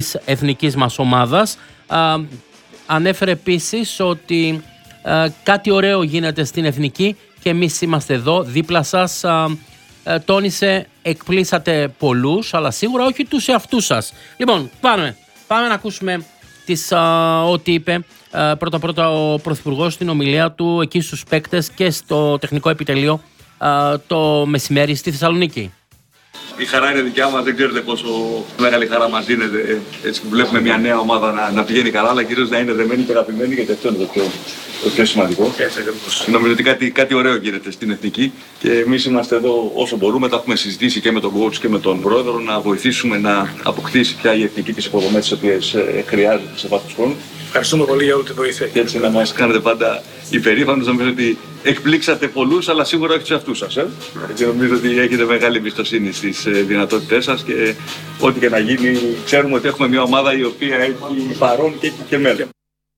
της εθνικής μας ομάδας. Ανέφερε επίσης ότι κάτι ωραίο γίνεται στην εθνική και εμείς είμαστε εδώ δίπλα σας. Τόνισε, εκπλήσατε πολλούς, αλλά σίγουρα όχι τους εαυτούς σας. Λοιπόν, πάμε να ακούσουμε ό,τι είπε πρώτα ο Πρωθυπουργός στην ομιλία του εκεί στους παίκτες και στο τεχνικό επιτελείο το μεσημέρι στη Θεσσαλονίκη. Η χαρά είναι δικιά μας, δεν ξέρετε πόσο μεγάλη χαρά μας δίνεται έτσι που βλέπουμε μια νέα ομάδα να πηγαίνει καλά, αλλά κυρίως να είναι δεμένη και αγαπημένη, γιατί αυτό είναι το πιο σημαντικό. Νομίζω ότι κάτι ωραίο γίνεται στην εθνική και εμείς είμαστε εδώ όσο μπορούμε. Τα έχουμε συζητήσει και με τον coach και με τον πρόεδρο να βοηθήσουμε να αποκτήσει πια η εθνική τις υποδομές τις οποίες χρειάζεται σε βάθος χρόνου. Ευχαριστούμε πολύ για όλη τη βοήθεια. Και έτσι να μας κάνετε πάντα υπερήφανος. Νομίζω ότι εκπλήξατε πολλούς, αλλά σίγουρα όχι τους εαυτούς σας. Έτσι νομίζω ότι έχετε μεγάλη εμπιστοσύνη στις δυνατότητές σας και ό,τι και να γίνει, ξέρουμε ότι έχουμε μια ομάδα η οποία έχει παρόν και έχει και μέλλον.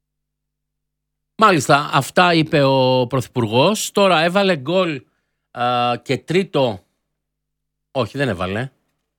Μάλιστα, αυτά είπε ο Πρωθυπουργός. Τώρα έβαλε γκολ και τρίτο. Όχι, δεν έβαλε.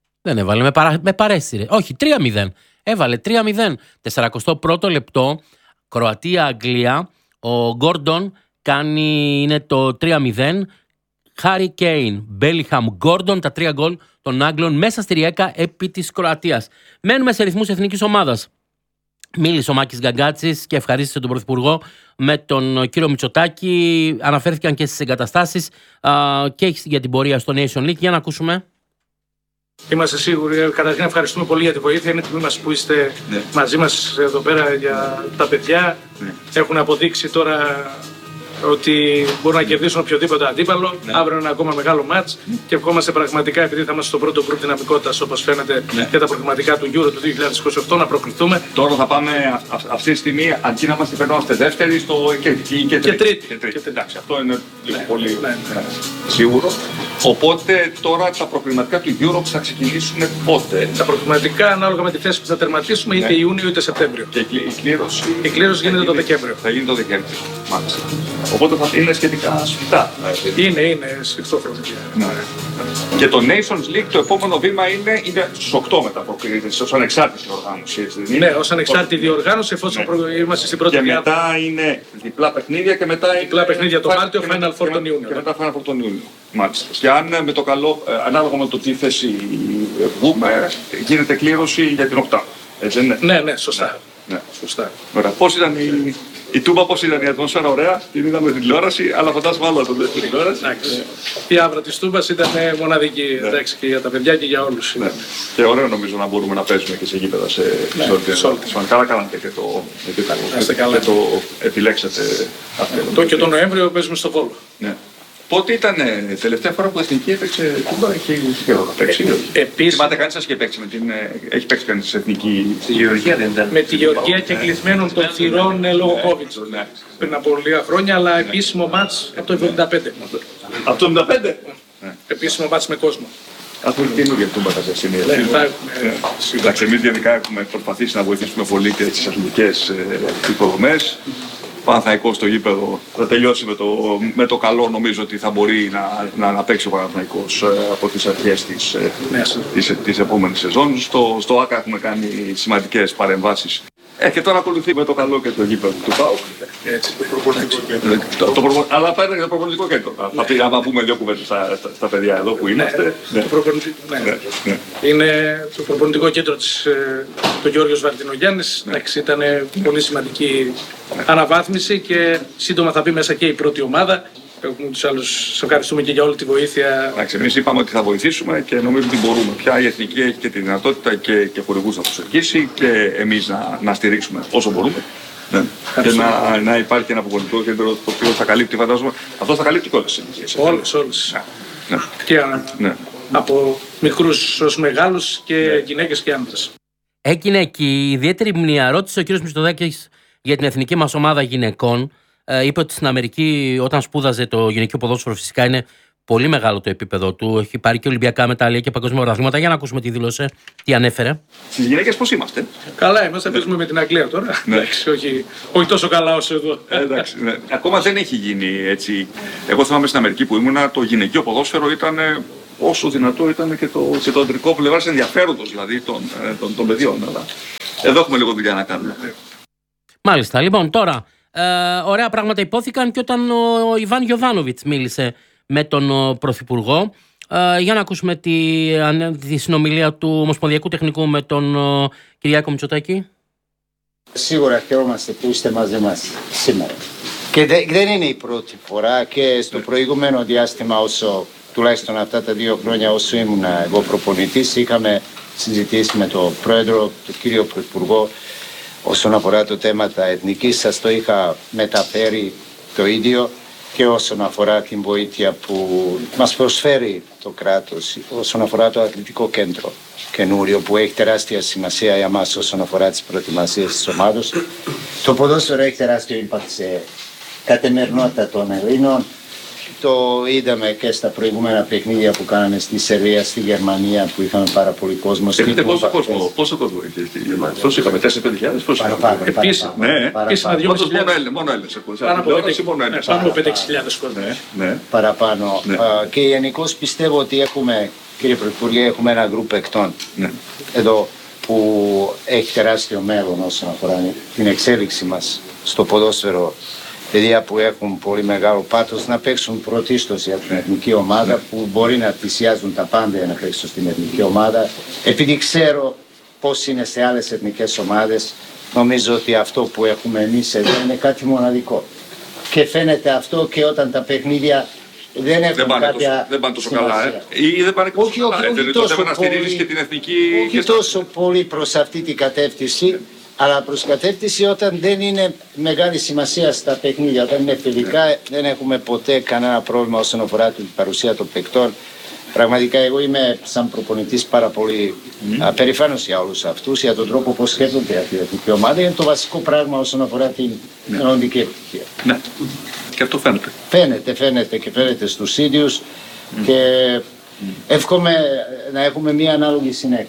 Με παρέστηρε. Όχι, 3-0. Έβαλε 3-0. 41ο λεπτό. Κροατία-Αγγλία. Ο Γκόρντον είναι το 3-0. Χάρι Κέιν, Μπέλιχαμ, Γκόρντον, τα 3 γκολ των Άγγλων μέσα στη Ριέκα επί της Κροατίας. Μένουμε σε ρυθμούς εθνικής ομάδας. Μίλησε ο Μάκης Γκαγκάτσης και ευχαρίστησε τον Πρωθυπουργό με τον κύριο Μητσοτάκη. Αναφέρθηκαν και στις εγκαταστάσεις και για την πορεία στο Nation League. Για να ακούσουμε. Είμαστε σίγουροι. Καταρχήν ευχαριστούμε πολύ για τη βοήθεια. Είναι τιμή μας που είστε μαζί μας εδώ πέρα για τα παιδιά. Έχουν αποδείξει τώρα ότι μπορούν να κερδίσουν οποιοδήποτε αντίπαλο. Αύριο είναι ακόμα μεγάλο μάτς και ευχόμαστε πραγματικά, επειδή θα είμαστε στο πρώτο γκρουπ δυναμικότητας, όπως φαίνεται, για τα προγραμματικά του Euro του 2028, να προκριθούμε. Τώρα θα πάμε αυτή τη στιγμή, αντί να είμαστε περνόμαστε δεύτεροι, και τρίτη. Εντάξει, αυτό είναι πολύ σίγουρο. Οπότε τώρα τα προγραμματικά του Euro θα ξεκινήσουν πότε? Τα προγραμματικά, ανάλογα με τη θέση που θα τερματίσουμε, είτε Ιούνιο είτε Σεπτέμβριο. Και η κλήρωση γίνεται το Δεκέμβριο. Θα γίνει το Δεκέμβριο. Μάλιστα. Οπότε θα είναι σχετικά σφιχτά. Είναι σφιχτό χρονικά. Και το Nations League το επόμενο βήμα είναι στους 8 μετά προκρίνεται, ως ανεξάρτητη οργάνωση. Ναι, ως ανεξάρτητη διοργάνωση, εφόσον είμαστε στην πρώτη διάρκεια. Και μετά είναι διπλά παιχνίδια και μετά. Διπλά παιχνίδια το Μάρτιο, Final Four τον Ιούνιο. Και μετά Final Four τον Ιούνιο. Μάλιστα. Και αν με το καλό, ανάλογα με το τι θέση βγούμε, γίνεται κλήρωση για την οκτάδα. Έτσι δεν είναι? Ναι, σωστά. Σωστά. Πώς ήταν η Τούμπα, πώς ήταν η ατμόσφαιρα? Ωραία, την είδαμε στην τηλεόραση, αλλά φαντάζομαι άλλο το στην τηλεόραση. Η άβρα της Τούμπας ήταν μοναδική, εντάξει, και για τα παιδιά και για όλους. Και ωραίο νομίζω να μπορούμε να παίζουμε και σε γήπεδα σε όλη. Καλά κάνατε και το επιλέξατε αυτό. Και τον Νοέμβριο παίζουμε στο Βόλο. Πότε ήταν τελευταία φορά που η Εθνική έπαιξε Τούμπα? Έχει καιρό να παίξει. Επίσης, θυμάται κανείς σας και παίξει έχει παίξει κανείς σε Εθνική? Στη Γεωργία δεν ήταν? Με τη Γεωργία και κλεισμένων των θυρών λόγω COVID. Πριν από λίγα χρόνια, αλλά επίσημο μάτς από το 1975. Από το 1975? Επίσημο μάτς με κόσμο. Αυτό είναι καινούργια Τούμπα τα σημεία. Εντάξει, εμείς γενικά έχουμε προσπαθήσει να βοηθήσουμε πολύ και τις αθλητικές υποδομές. Παναθηναϊκός στο γήπεδο θα τελειώσει με το καλό, νομίζω ότι θα μπορεί να παίξει ο Παναθηναϊκός από τις αρχές της επόμενης σεζόν. Στο ΆΚΑ έχουμε κάνει σημαντικές παρεμβάσεις. Και τώρα ακολουθεί με το καλό και το γήπεδο του ΠΑΟΚ. Το προπονητικό. Αλλά πάει και το προπονητικό κέντρο. Θα πούμε δύο κουβέντες στα παιδιά εδώ που είμαστε. Είναι το προπονητικό κέντρο του Γιώργος Βαρτινογιάννης. Ήταν πολύ σημαντική αναβάθμιση και σύντομα θα μπει μέσα και η πρώτη ομάδα. Έχουμε τους άλλους, σας ευχαριστούμε και για όλη τη βοήθεια. Εμείς είπαμε ότι θα βοηθήσουμε και νομίζω ότι μπορούμε. Πια η Εθνική έχει και τη δυνατότητα και χορηγούς να προσελκύσει και εμείς να στηρίξουμε όσο μπορούμε. Και να υπάρχει ένα προπονητικό κέντρο το οποίο θα καλύπτει, φαντάζομαι. Αυτό θα καλύπτει όλες τις ηλικίες. Όλες. Και από μικρούς ως μεγάλους και γυναίκες και άντρες. Έγινε και η ιδιαίτερη μνήμα. Ρώτησε ο κ. Μητσοτάκης για την εθνική μας ομάδα γυναικών. Είπε ότι στην Αμερική, όταν σπούδαζε το γυναικείο ποδόσφαιρο, φυσικά είναι πολύ μεγάλο το επίπεδο του. Έχει πάρει και Ολυμπιακά μετάλλια και παγκόσμια πρωταθλήματα. Για να ακούσουμε τι δήλωσε, τι ανέφερε. Στις γυναίκες πώς είμαστε? Καλά, είμαστε. Παίζουμε με την Αγγλία τώρα. Όχι τόσο καλά όσο εδώ. Ακόμα δεν έχει γίνει έτσι. Εγώ θυμάμαι στην Αμερική που ήμουνα, το γυναικείο ποδόσφαιρο ήταν όσο δυνατό ήταν και το αντρικό πλευρά ενδιαφέροντος δηλαδή των παιδιών. Αλλά Εδώ έχουμε λίγο δουλειά να κάνουμε. Μάλιστα. Λοιπόν, τώρα, ωραία πράγματα υπόθηκαν και όταν ο Ιβάν Γιοβάνοβιτς μίλησε με τον Πρωθυπουργό. Για να ακούσουμε τη συνομιλία του Ομοσπονδιακού Τεχνικού με τον Κυριάκο Μητσοτάκη. Σίγουρα χαιρόμαστε που είστε μαζί μας σήμερα. Και δεν είναι η πρώτη φορά και στο προηγούμενο διάστημα, όσο τουλάχιστον αυτά τα 2 χρόνια όσο ήμουν εγώ προπονητής, είχαμε συζητήσει με τον Πρόεδρο, τον κύριο Πρωθυπουργό, όσον αφορά το θέμα τα εθνικής. Σας το είχα μεταφέρει το ίδιο και όσον αφορά την βοήθεια που μας προσφέρει το κράτος, όσον αφορά το αθλητικό κέντρο καινούριο που έχει τεράστια σημασία για μας όσον αφορά τις προετοιμασίες της ομάδας. Το ποδόσφαιρο έχει τεράστιο impact σε καθημερινότητα των Ελλήνων. Το είδαμε και στα προηγούμενα παιχνίδια που κάναμε στη Σερβία, στη Γερμανία που είχαμε πάρα πολύ κόσμο. Έχετε πόσο κόσμο είχε στη Γερμανία? Πόσο είχαμε, 4-5 χιλιάδες? Επίσης, μόνο Έλληνες. Πάνω από 5-6 κόσμο. Παραπάνω. Και γενικώς πιστεύω ότι έχουμε, κύριε Πρωθυπουργέ, έχουμε ένα γκρουπ παικτών εδώ που έχει τεράστιο μέλλον όσον αφορά την εξέλιξη μας στο ποδόσφαιρο. Παιδιά που έχουν πολύ μεγάλο πάθος να παίξουν πρωτίστως για την εθνική ομάδα, που μπορεί να θυσιάζουν τα πάντα για να παίξουν στην εθνική ομάδα. Επειδή ξέρω πώς είναι σε άλλες εθνικές ομάδες, νομίζω ότι αυτό που έχουμε εμείς εδώ είναι κάτι μοναδικό. Και φαίνεται αυτό και όταν τα παιχνίδια δεν έχουν κάποια δεν πάνε τόσο καλά, ή δεν πάνε τόσο καλά. Δεν είναι το θέμα να στηρίζεις και την εθνική... Όχι τόσο πολύ προς αυτή την κατεύθυνση, αλλά προς κατεύθυνση όταν δεν είναι μεγάλη σημασία στα παιχνίδια, όταν είναι φιλικά, δεν έχουμε ποτέ κανένα πρόβλημα όσον αφορά την παρουσία των παικτών. Πραγματικά εγώ είμαι σαν προπονητής πάρα πολύ περήφανος για όλους αυτούς, για τον τρόπο πώς σκέφτονται αυτή η εθνική ομάδα. Είναι το βασικό πράγμα όσον αφορά την μελλοντική επιτυχία. Ναι, και αυτό φαίνεται. Φαίνεται στους ίδιους και εύχομαι να έχουμε μια ανάλογη συνέχεια.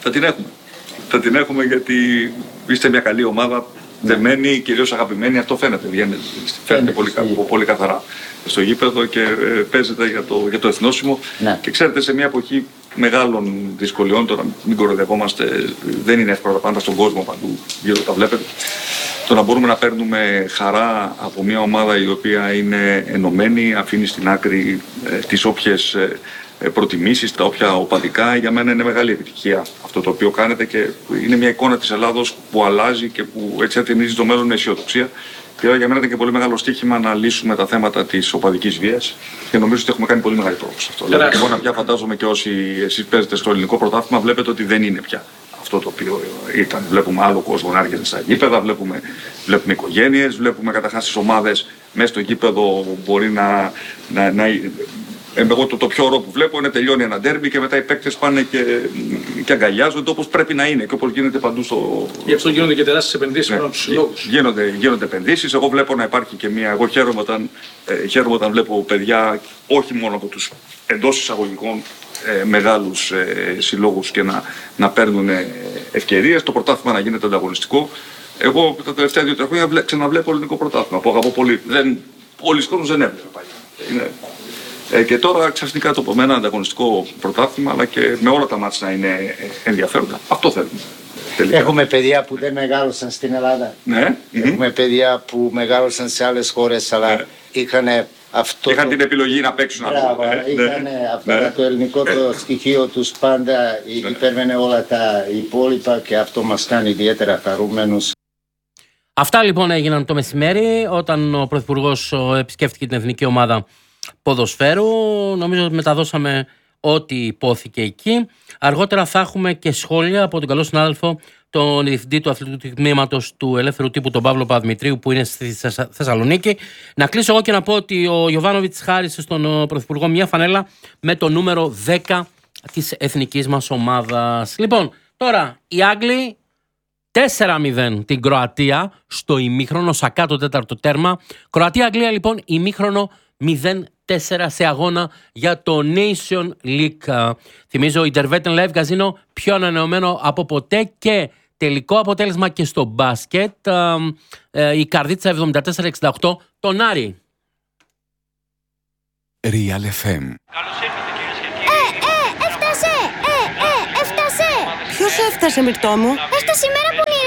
Θα την έχουμε γιατί είστε μια καλή ομάδα, δεμένη, κυρίως αγαπημένη, αυτό φαίνεται. Φαίνεται πολύ καθαρά στο γήπεδο και παίζεται για το εθνόσημο. Ναι. Και ξέρετε, σε μια εποχή μεγάλων δυσκολιών, τώρα μην κοροϊδευόμαστε, δεν είναι εύκολα τα πάντα στον κόσμο παντού, γύρω τα βλέπετε. Το να μπορούμε να παίρνουμε χαρά από μια ομάδα η οποία είναι ενωμένη, αφήνει στην άκρη τις όποιες προτιμήσεις, τα όποια οπαδικά, για μένα είναι μεγάλη επιτυχία αυτό το οποίο κάνετε και είναι μια εικόνα της Ελλάδος που αλλάζει και που έτσι ατενίζει το μέλλον με αισιοδοξία. Και για μένα ήταν και πολύ μεγάλο στοίχημα να λύσουμε τα θέματα της οπαδικής βίας και νομίζω ότι έχουμε κάνει πολύ μεγάλη πρόοδο σε αυτό. Δηλαδή, εγώ να πια φαντάζομαι και όσοι εσείς παίζετε στο ελληνικό πρωτάθλημα, βλέπετε ότι δεν είναι πια αυτό το οποίο ήταν. Βλέπουμε άλλο κόσμο να έρχεται στα γήπεδα, βλέπουμε οικογένειες, βλέπουμε καταρχάς τις ομάδες μέσα στο γήπεδο μπορεί να εγώ το πιο ωραίο που βλέπω είναι τελειώνει ένα ντέρμπι και μετά οι παίκτες πάνε και αγκαλιάζονται όπως πρέπει να είναι και όπως γίνεται παντού στο... Γι' αυτό γίνονται και τεράστιες επενδύσεις από τους συλλόγους. Γίνονται επενδύσεις. Εγώ βλέπω να υπάρχει και μια... Εγώ χαίρομαι όταν βλέπω παιδιά όχι μόνο από τους εντός εισαγωγικών μεγάλους συλλόγους και να παίρνουν ευκαιρίες, το πρωτάθλημα να γίνεται ανταγωνιστικό. Εγώ τα τελευταία 2-3 χρόνια ξαναβλέπω ελληνικό πρωτάθλημα που αγαπώ πολύ. Πολλοί κόσμος δεν έβλεπε παλιά. Και τώρα ξαφνικά το με ένα ανταγωνιστικό πρωτάθλημα, αλλά και με όλα τα μάτς να είναι ενδιαφέροντα. Αυτό θέλουμε. Τελικά. Έχουμε παιδιά που δεν μεγάλωσαν στην Ελλάδα. Ναι. Έχουμε παιδιά που μεγάλωσαν σε άλλες χώρες, αλλά είχαν είχαν την επιλογή να παίξουν. Είχαν αυτό το ελληνικό το στοιχείο τους πάντα, υπέρβαινε όλα τα υπόλοιπα και αυτό μας κάνει ιδιαίτερα χαρούμενους. Αυτά λοιπόν έγιναν το μεσημέρι όταν ο Πρωθυπουργός επισκέφτηκε την εθνική ομάδα ποδοσφαίρου. Νομίζω ότι μεταδώσαμε ό,τι υπόθηκε εκεί. Αργότερα θα έχουμε και σχόλια από τον καλό συνάδελφο, τον διευθυντή του αθλητικού τμήματος του Ελεύθερου Τύπου, τον Παύλο Παπαδημητρίου, που είναι στη Θεσσαλονίκη. Να κλείσω εγώ και να πω ότι ο Γιοβάνοβιτς χάρισε στον Πρωθυπουργό μια φανέλα με το νούμερο 10 της εθνικής μας ομάδας. Λοιπόν, τώρα οι Άγγλοι 4-0 την Κροατία στο ημίχρονο, Σακά το τέταρτο τέρμα. Κροατία-Αγγλία λοιπόν ημίχρονο 0-4 σε αγώνα για το Nation League. Θυμίζω, Interwetten Live Casino πιο ανανεωμένο από ποτέ και τελικό αποτέλεσμα και στο μπάσκετ. Η Καρδίτσα 74-68 τον Άρη. Real FM. Έφτασε! Έφτασε! Ποιος έφτασε, Μυρτώ μου? Έφτασε η μέρα που ονειρεύτηκα.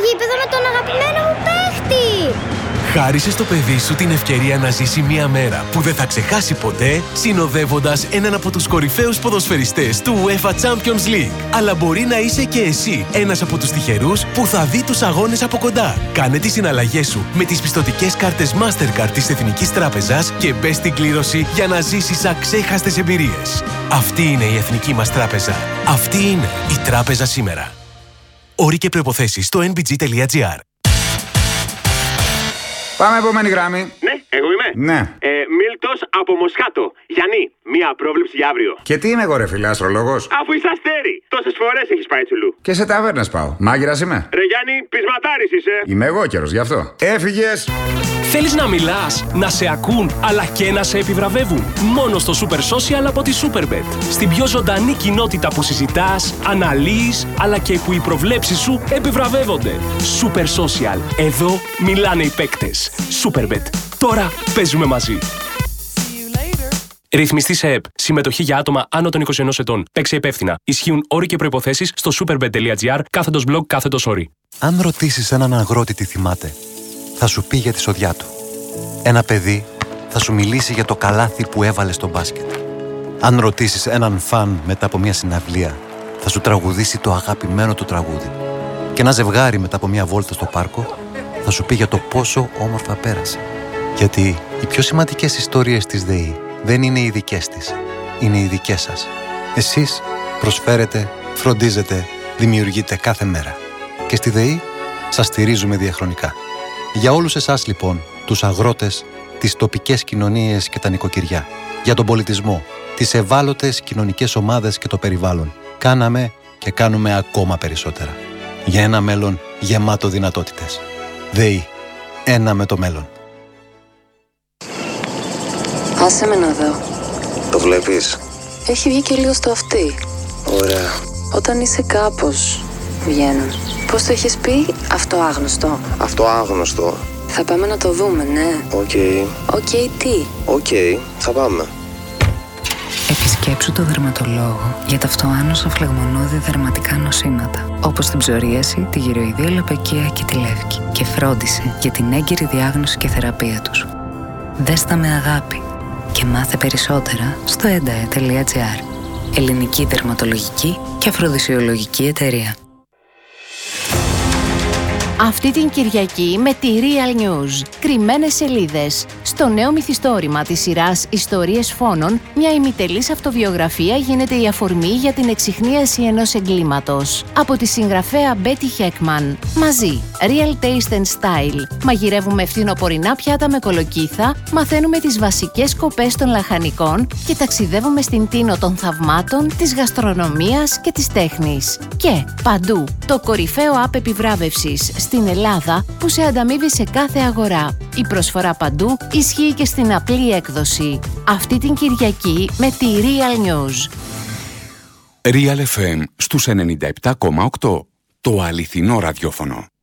γήπεδο με τον αγαπημένο μου παίχτη. Χάρισε στο παιδί σου την ευκαιρία να ζήσει μια μέρα που δεν θα ξεχάσει ποτέ, συνοδεύοντας έναν από τους κορυφαίους ποδοσφαιριστές του UEFA Champions League. Αλλά μπορεί να είσαι και εσύ ένας από τους τυχερούς που θα δει τους αγώνες από κοντά. Κάνε τις συναλλαγές σου με τις πιστωτικές κάρτες Mastercard της Εθνικής Τράπεζας και μπες στην κλήρωση για να ζήσεις αξέχαστες εμπειρίες. Αυτή είναι η Εθνική μας Τράπεζα. Αυτή είναι η Τράπεζα σήμερα. Όροι και προϋποθέσεις στο nbg.gr. Πάμε επόμενη γράμμη. Ναι, εγώ είμαι. Ναι. Μίλτος από Μοσχάτο. Γιάννη, μία πρόβλεψη για αύριο. Και τι είμαι εγώ, ρε φίλε, αστρολόγος? Αφού είσαι αστέρι. Τόσες φορές έχεις πάει τσουλού. Και σε ταβέρνες πάω. Μάγειρας είμαι. Ρε Γιάννη, πεισματάρης είσαι. Είμαι εγώ καιρος, γι' αυτό. Έφυγες. Θέλεις να μιλάς, να σε ακούν, αλλά και να σε επιβραβεύουν? Μόνο στο Super Social από τη Superbet. Στην πιο ζωντανή κοινότητα που συζητάς, αναλύεις, αλλά και που οι προβλέψεις σου επιβραβεύονται. Super Social. Εδώ μιλάνε οι παίκτες. Superbet. Τώρα παίζουμε μαζί. Ρυθμιστή σε ΕΠ. Συμμετοχή για άτομα άνω των 21 ετών. Παίξε υπεύθυνα. Ισχύουν όροι και προϋποθέσεις στο superbet.gr/blog/όροι. Αν ρωτήσεις έναν αγρότη τι θυμάται, θα σου πει για τη σοδιά του. Ένα παιδί θα σου μιλήσει για το καλάθι που έβαλε στο μπάσκετ. Αν ρωτήσεις έναν φαν μετά από μια συναυλία, θα σου τραγουδήσει το αγαπημένο του τραγούδι. Και ένα ζευγάρι μετά από μια βόλτα στο πάρκο θα σου πει για το πόσο όμορφα πέρασε. Γιατί οι πιο σημαντικές ιστορίες της ΔΕΗ δεν είναι οι δικές της, είναι οι δικές σας. Εσείς προσφέρετε, φροντίζετε, δημιουργείτε κάθε μέρα. Και στη ΔΕΗ σας στηρίζουμε διαχρονικά. Για όλους εσάς λοιπόν, τους αγρότες, τις τοπικές κοινωνίες και τα νοικοκυριά, για τον πολιτισμό, τις ευάλωτες κοινωνικές ομάδες και το περιβάλλον, κάναμε και κάνουμε ακόμα περισσότερα. Για ένα μέλλον γεμάτο δυνατότητες. ΔΕΗ. Ένα με το μέλλον. Άσε με να δω. Το βλέπεις? Έχει βγει και λίγο στο αυτί. Ωραία. Όταν είσαι κάπως, βγαίνουν. Πώς το έχεις πει? Αυτοάγνωστο. Αυτοάγνωστο. Θα πάμε να το δούμε, ναι. Οκ. Οκ, τι? Οκ, θα πάμε. Επισκέψου το δερματολόγο για τα αυτοάνωσα φλεγμονώδη δερματικά νοσήματα, όπως την ψωρίαση, τη γυροειδία λαπαικία και τη λεύκη, και φρόντισε για την έγκαιρη διάγνωση και θεραπεία τους. Δες τα με αγάπη και μάθε περισσότερα στο endae.gr. Ελληνική δερματολογική και αφροδισιολογική εταιρεία. Αυτή την Κυριακή με τη Real News. Κρυμμένες σελίδες. Στο νέο μυθιστόρημα της σειράς «Ιστορίες φόνων», μια ημιτελής αυτοβιογραφία γίνεται η αφορμή για την εξιχνίαση ενός εγκλήματος. Από τη συγγραφέα Μπέτι Χέκμαν. Μαζί, Real Taste and Style. Μαγειρεύουμε φθινοπορεινά πιάτα με κολοκύθα, μαθαίνουμε τις βασικές σκοπές των λαχανικών και ταξιδεύουμε στην τίνο των θαυμάτων, της γαστρονομίας και της τέχνης. Και παντού, το κορυφαίο app επιβράβευσης στην Ελλάδα που σε ανταμείβει σε κάθε αγορά. Η προσφορά παντού ισχύει και στην απλή έκδοση. Αυτή την Κυριακή με τη Real News. Real FM στους 97,8. Το αληθινό ραδιόφωνο.